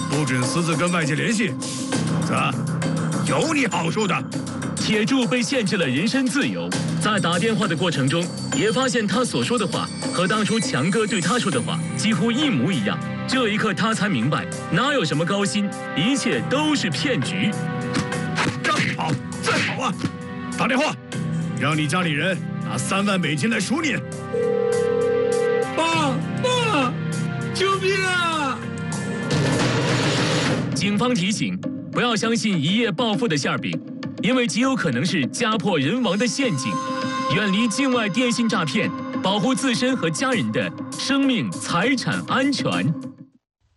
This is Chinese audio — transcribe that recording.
不准私自跟外界联系，否则有你好受的。 铁柱被限制了人身自由，在打电话的过程中，也发现他所说的话和当初强哥对他说的话几乎一模一样。这一刻，他才明白，哪有什么高薪，一切都是骗局。 让你跑，再跑啊！打电话，让你家里人拿3万美金来赎你。 爸，救命啊！ 警方提醒，不要相信一夜暴富的馅饼，因为极有可能是家破人亡的陷阱。远离境外电信诈骗，保护自身和家人的生命财产安全。